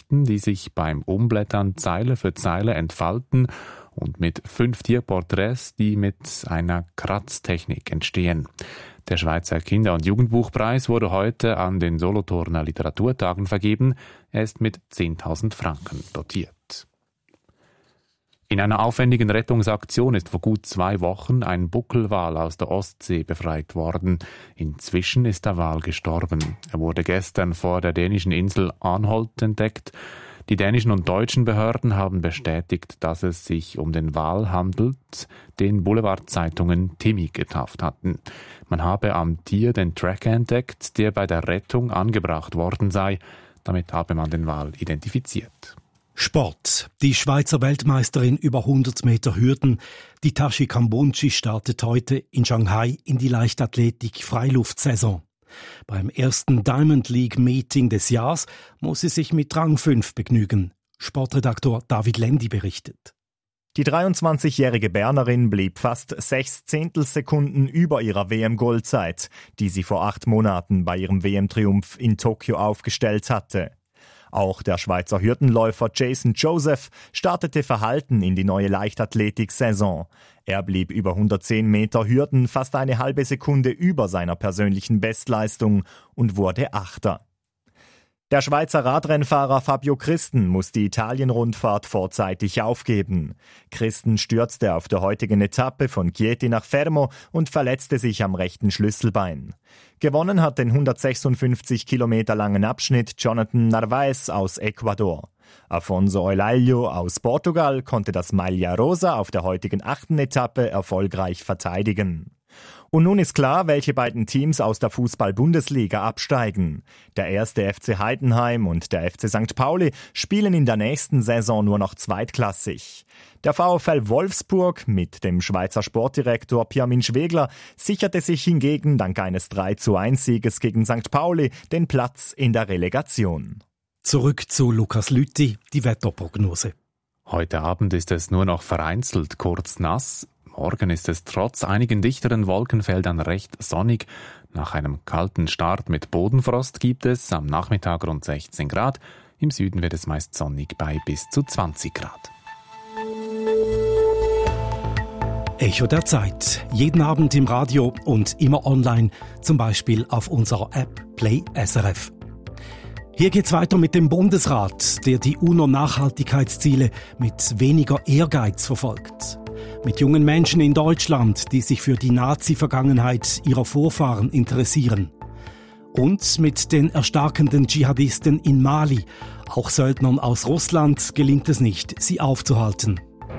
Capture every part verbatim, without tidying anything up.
Geschichten, die sich beim Umblättern Zeile für Zeile entfalten und mit fünf Tierporträts, die mit einer Kratztechnik entstehen. Der Schweizer Kinder- und Jugendbuchpreis wurde heute an den Solothurner Literaturtagen vergeben. Er ist mit zehntausend Franken dotiert. In einer aufwendigen Rettungsaktion ist vor gut zwei Wochen ein Buckelwal aus der Ostsee befreit worden. Inzwischen ist der Wal gestorben. Er wurde gestern vor der dänischen Insel Arnholt entdeckt. Die dänischen und deutschen Behörden haben bestätigt, dass es sich um den Wal handelt, den Boulevardzeitungen Timmy getauft hatten. Man habe am Tier den Tracker entdeckt, der bei der Rettung angebracht worden sei. Damit habe man den Wal identifiziert. Sport. Die Schweizer Weltmeisterin über hundert Meter Hürden, die Tashi Kambunchi, startet heute in Shanghai in die Leichtathletik-Freiluftsaison. Beim ersten Diamond League Meeting des Jahres muss sie sich mit Rang fünf begnügen. Sportredaktor David Lendi berichtet. Die dreiundzwanzigjährige Bernerin blieb fast sechs Zehntelsekunden über ihrer W M-Goldzeit, die sie vor acht Monaten bei ihrem W M-Triumph in Tokio aufgestellt hatte. Auch der Schweizer Hürdenläufer Jason Joseph startete verhalten in die neue Leichtathletik-Saison. Er blieb über hundertzehn Meter Hürden fast eine halbe Sekunde über seiner persönlichen Bestleistung und wurde Achter. Der Schweizer Radrennfahrer Fabio Christen muss die Italien-Rundfahrt vorzeitig aufgeben. Christen stürzte auf der heutigen Etappe von Chieti nach Fermo und verletzte sich am rechten Schlüsselbein. Gewonnen hat den hundertsechsundfünfzig Kilometer langen Abschnitt Jonathan Narvaez aus Ecuador. Afonso Eulaglio aus Portugal konnte das Maglia Rosa auf der heutigen achten Etappe erfolgreich verteidigen. Und nun ist klar, welche beiden Teams aus der Fußball-Bundesliga absteigen. Der erste F C Heidenheim und der F C Sankt Pauli spielen in der nächsten Saison nur noch zweitklassig. Der VfL Wolfsburg mit dem Schweizer Sportdirektor Pirmin Schwegler sicherte sich hingegen dank eines drei zu eins Sieges gegen Sankt Pauli den Platz in der Relegation. Zurück zu Lukas Lüthi, die Wetterprognose. Heute Abend ist es nur noch vereinzelt kurz nass. Morgen ist es trotz einigen dichteren Wolkenfeldern recht sonnig. Nach einem kalten Start mit Bodenfrost gibt es am Nachmittag rund sechzehn Grad. Im Süden wird es meist sonnig bei bis zu zwanzig Grad. Echo der Zeit. Jeden Abend im Radio und immer online, zum Beispiel auf unserer App Play S R F. Hier geht's weiter mit dem Bundesrat, der die UNO-Nachhaltigkeitsziele mit weniger Ehrgeiz verfolgt. Mit jungen Menschen in Deutschland, die sich für die Nazi-Vergangenheit ihrer Vorfahren interessieren. Und mit den erstarkenden Dschihadisten in Mali. Auch Söldnern aus Russland gelingt es nicht, sie aufzuhalten.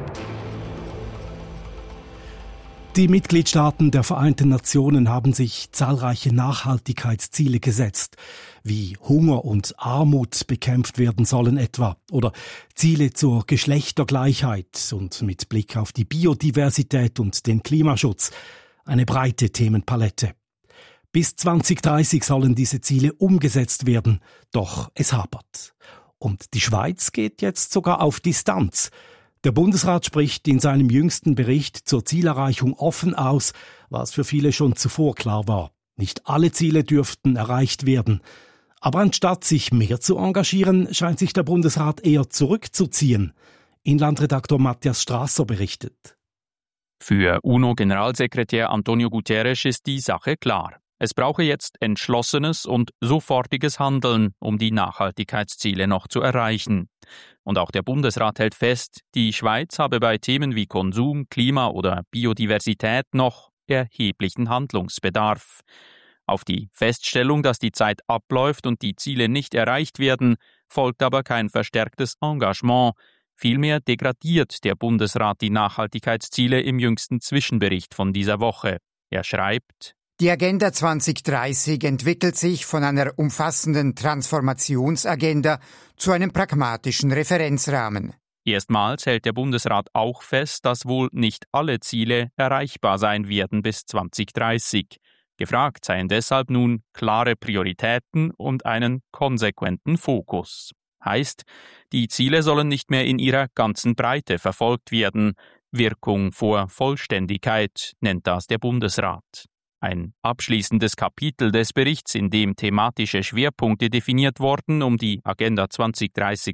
Die Mitgliedstaaten der Vereinten Nationen haben sich zahlreiche Nachhaltigkeitsziele gesetzt, wie Hunger und Armut bekämpft werden sollen etwa, oder Ziele zur Geschlechtergleichheit und mit Blick auf die Biodiversität und den Klimaschutz, eine breite Themenpalette. Bis zwanzig dreißig sollen diese Ziele umgesetzt werden, doch es hapert. Und die Schweiz geht jetzt sogar auf Distanz. Der Bundesrat spricht in seinem jüngsten Bericht zur Zielerreichung offen aus, was für viele schon zuvor klar war. Nicht alle Ziele dürften erreicht werden. Aber anstatt sich mehr zu engagieren, scheint sich der Bundesrat eher zurückzuziehen. Inlandredaktor Matthias Strasser berichtet. Für UNO-Generalsekretär Antonio Guterres ist die Sache klar. Es brauche jetzt entschlossenes und sofortiges Handeln, um die Nachhaltigkeitsziele noch zu erreichen. Und auch der Bundesrat hält fest, die Schweiz habe bei Themen wie Konsum, Klima oder Biodiversität noch erheblichen Handlungsbedarf. Auf die Feststellung, dass die Zeit abläuft und die Ziele nicht erreicht werden, folgt aber kein verstärktes Engagement. Vielmehr degradiert der Bundesrat die Nachhaltigkeitsziele im jüngsten Zwischenbericht von dieser Woche. Er schreibt: Die Agenda zwanzig dreißig entwickelt sich von einer umfassenden Transformationsagenda zu einem pragmatischen Referenzrahmen. Erstmals hält der Bundesrat auch fest, dass wohl nicht alle Ziele erreichbar sein werden bis zwanzig dreißig. Gefragt seien deshalb nun klare Prioritäten und einen konsequenten Fokus. Heißt, die Ziele sollen nicht mehr in ihrer ganzen Breite verfolgt werden. Wirkung vor Vollständigkeit nennt das der Bundesrat. Ein abschließendes Kapitel des Berichts, in dem thematische Schwerpunkte definiert wurden, um die Agenda zwanzig dreißig